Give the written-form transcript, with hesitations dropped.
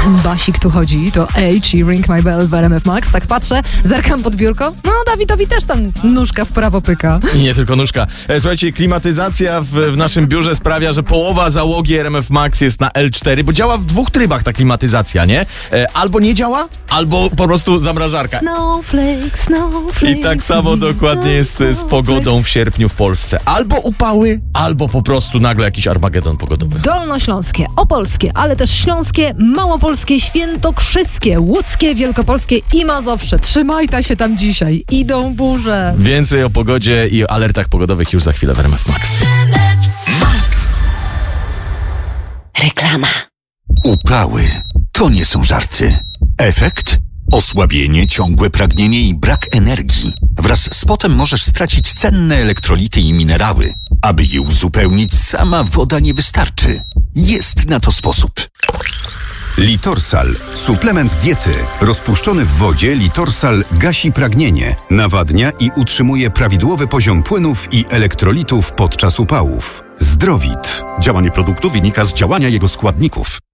Basik tu chodzi, to H i Ring My Bell w RMF Max. Tak patrzę, zerkam pod biurko. No, Dawidowi też tam nóżka w prawo pyka. I nie tylko nóżka. Słuchajcie, klimatyzacja w naszym biurze sprawia, że połowa załogi RMF Max jest na L4, bo działa w dwóch trybach ta klimatyzacja, nie? Albo nie działa, albo po prostu zamrażarka. Snowflake. I tak samo dokładnie jest z pogodą w sierpniu w Polsce. Albo upały, albo po prostu nagle jakiś armagedon pogodowy. Dolnośląskie, opolskie, ale też śląskie, małopolskie, świętokrzyskie, łódzkie, wielkopolskie i Mazowsze. Trzymajta się tam dzisiaj. Idą burze. Więcej o pogodzie i o alertach pogodowych już za chwilę w RMF Max. Reklama. Upały to nie są żarty. Efekt? Osłabienie, ciągłe pragnienie i brak energii. Wraz z potem możesz stracić cenne elektrolity i minerały. Aby je uzupełnić, sama woda nie wystarczy. Jest na to sposób. Litorsal. Suplement diety. Rozpuszczony w wodzie Litorsal gasi pragnienie, nawadnia i utrzymuje prawidłowy poziom płynów i elektrolitów podczas upałów. Zdrowit. Działanie produktu wynika z działania jego składników.